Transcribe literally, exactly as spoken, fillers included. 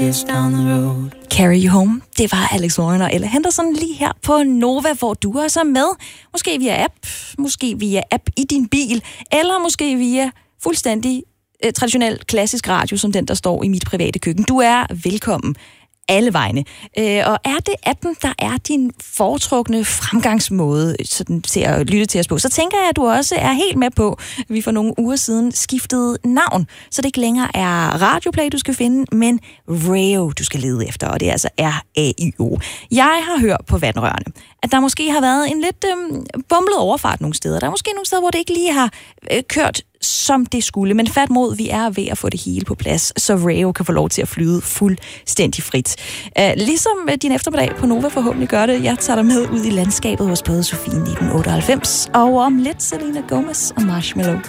down the road. Carry You Home, det var Alex Warren og Ella Henderson lige her på Nova, hvor du er så med. Måske via app, måske via app i din bil, eller måske via fuldstændig eh, traditionel klassisk radio, som den, der står i mit private køkken. Du er velkommen alle vegne. Øh, og er det appen, der er din foretrukne fremgangsmåde sådan, til at lytte til os på, så tænker jeg, at du også er helt med på, at vi for nogle uger siden skiftede navn, så det ikke længere er Radioplay, du skal finde, men Rayo, du skal lede efter, og det er altså R A Y O. Jeg har hørt på vandrørene, at der måske har været en lidt øh, bumlet overfart nogle steder. Der er måske nogle steder, hvor det ikke lige har øh, kørt som det skulle, men fat mod, vi er ved at få det hele på plads, så Rayo kan få lov til at flyde fuldstændig frit. Uh, ligesom din eftermiddag på Nova forhåbentlig gør det. Jeg tager dig med ud i landskabet hos Bade Sofie nitten otteoghalvfems, og om lidt Selena Gomez og Marshmello.